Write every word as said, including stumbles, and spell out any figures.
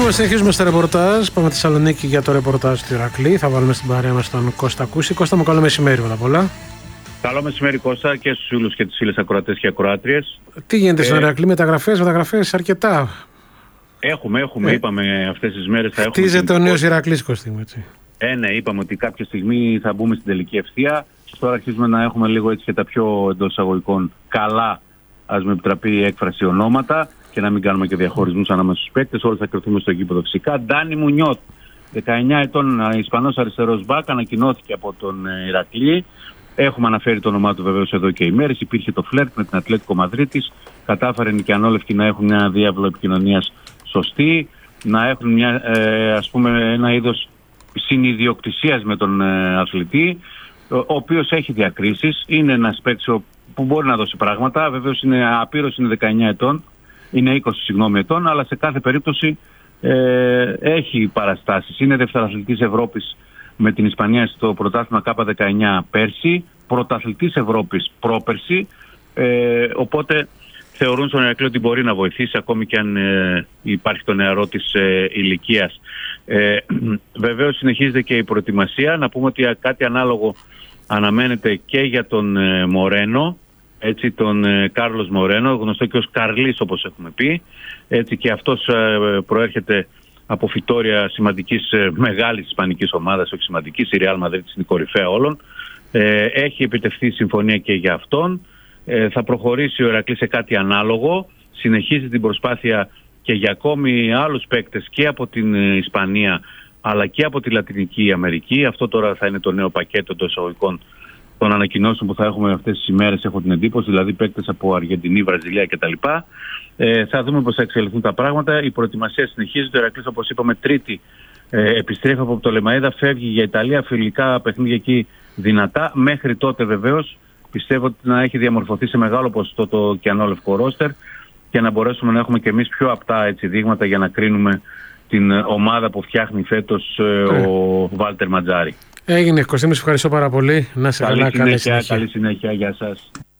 Επιστρέφουμε, συνεχίζουμε στο ρεπορτάζ. Πάμε στη Θεσσαλονίκη για το ρεπορτάζ του Ηρακλή. Θα βάλουμε στην παρέα μας τον Κώστα Κούση. Κώστα μου, καλό μεσημέρι πρώτα απ' όλα. Καλό μεσημέρι, Κώστα, και στους φίλους και τις φίλες ακροατές και ακροάτριες. Τι γίνεται ε... στον Ηρακλή, μεταγραφές, μεταγραφές αρκετά. Έχουμε, έχουμε, ε... είπαμε αυτές τις μέρες θα έχουμε. Χτίζεται ο νέος Ηρακλής, Κώστα μου, έτσι. Ε, ναι, είπαμε ότι κάποια στιγμή θα μπούμε στην τελική ευθεία. Τώρα αρχίζουμε να έχουμε λίγο έτσι και τα πιο εντός εισαγωγικών καλά, ας με επιτραπεί η έκφραση, ονόματα και να μην κάνουμε και διαχωρισμούς ανάμεσα στους παίκτες. Όλοι θα κρυφθούμε στο γήπεδο φυσικά. Ντάνι Μουνιότ, δεκαεννιά ετών, Ισπανός αριστερός μπακ, ανακοινώθηκε από τον Ηρακλή. Έχουμε αναφέρει το όνομά του βεβαίως εδώ και ημέρες. Υπήρχε το φλερτ με την Ατλέτικο Μαδρίτης. Κατάφερε οι Νικιανόλευκοι να έχουν μια διάβλο επικοινωνίας σωστή, να έχουν μια, ε, ας πούμε, ένα είδος συνειδιοκτησίας με τον ε, αθλητή, ο, ο οποίος έχει διακρίσεις. Είναι ένας παίκτης που μπορεί να δώσει πράγματα. Βεβαίως είναι απείρος, είναι δεκαεννιά ετών, είναι είκοσι συγγνώμη ετών, αλλά σε κάθε περίπτωση ε, έχει παραστάσεις. Είναι δευτεραθλητής Ευρώπης με την Ισπανία στο πρωτάθλημα Κάπα δεκαεννιά πέρσι, πρωταθλητής Ευρώπης πρόπερσι, ε, οπότε θεωρούν στον Ηρακλή ότι μπορεί να βοηθήσει ακόμη και αν ε, υπάρχει το νεαρό της ε, ηλικίας. Ε, βεβαίως συνεχίζεται και η προετοιμασία. Να πούμε ότι κάτι ανάλογο αναμένεται και για τον ε, Μορένο, έτσι, τον ε, Κάρλος Μορένο, γνωστό και ως Καρλής όπως έχουμε πει, έτσι, και αυτός ε, προέρχεται από φυτόρια σημαντικής, ε, μεγάλης ισπανικής ομάδας, όχι σημαντικής, η Real Madrid είναι η κορυφαία όλων. Ε, έχει επιτευχθεί συμφωνία και για αυτόν. Ε, θα προχωρήσει ο Ηρακλής σε κάτι ανάλογο. Συνεχίζει την προσπάθεια και για ακόμη άλλους παίκτες και από την Ισπανία αλλά και από τη Λατινική Αμερική. Αυτό τώρα θα είναι το νέο πακέτο των εισαγωγικών των ανακοινώσεων που θα έχουμε αυτές τις ημέρες, έχω την εντύπωση, δηλαδή παίκτες από Αργεντινή, Βραζιλία κτλ. Ε, θα δούμε πώς θα εξελιχθούν τα πράγματα. Η προετοιμασία συνεχίζεται. Ο Ηρακλής, όπως είπαμε, Τρίτη ε, επιστρέφει από το Λεμαΐδα, φεύγει για Ιταλία, φιλικά παιχνίδια εκεί δυνατά. Μέχρι τότε βεβαίως πιστεύω ότι να έχει διαμορφωθεί σε μεγάλο ποσοστό το κιανόλευκο ρόστερ και να μπορέσουμε να έχουμε και εμείς πιο απτά, έτσι, δείγματα για να κρίνουμε την ομάδα που φτιάχνει φέτος ε, ο Βάλτερ Ματζάρη. Έγινε, Κωστή μου, ευχαριστώ πάρα πολύ. Να σε καλά, καλή συνέχεια, καλή συνέχεια, γεια σας.